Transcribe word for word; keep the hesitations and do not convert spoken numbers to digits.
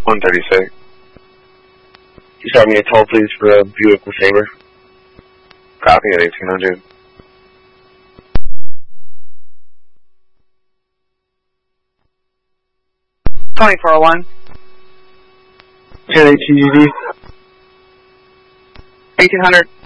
one thirty-six. Just have me a toll, please, for a Buick LeSabre. Copy at eighteen hundred. twenty-four oh one. ten eighteen U D. eighteen hundred.